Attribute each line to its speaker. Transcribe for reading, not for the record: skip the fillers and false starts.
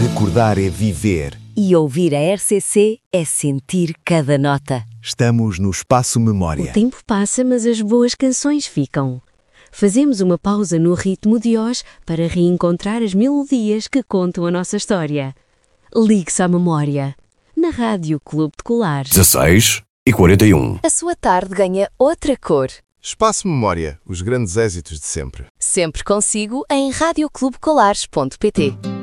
Speaker 1: Recordar é viver.
Speaker 2: E ouvir a RCC é sentir cada nota.
Speaker 1: Estamos no Espaço Memória.
Speaker 3: O tempo passa, mas as boas canções ficam. Fazemos uma pausa no ritmo de hoje para reencontrar as melodias que contam a nossa história. Ligue-se à memória. Na Rádio Clube de Colares.
Speaker 4: 16h41.
Speaker 5: A sua tarde ganha outra cor.
Speaker 6: Espaço Memória, os grandes êxitos de sempre.
Speaker 5: Sempre consigo em radioclubecolares.pt.